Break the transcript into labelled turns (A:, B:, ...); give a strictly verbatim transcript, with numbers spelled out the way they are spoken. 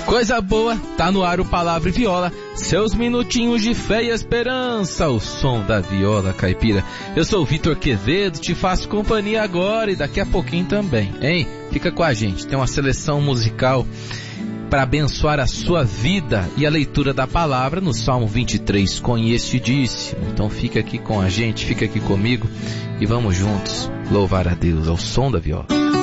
A: Coisa boa, tá no ar o Palavra e Viola, seus minutinhos de fé e esperança, o som da viola caipira. Eu sou o Vitor Quevedo, te faço companhia agora e daqui a pouquinho também, hein? Fica com a gente, tem uma seleção musical para abençoar a sua vida e a leitura da palavra no Salmo vinte e três, conhecidíssimo. Então fica aqui com a gente, fica aqui comigo e vamos juntos louvar a Deus ao som da viola.